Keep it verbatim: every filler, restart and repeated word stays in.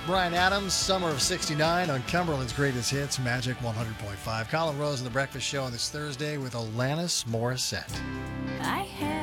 Bryan Adams, Summer of sixty-nine on Cumberland's Greatest Hits, Magic one hundred point five. Colin Rose and The Breakfast Show on this Thursday with Alanis Morissette. I had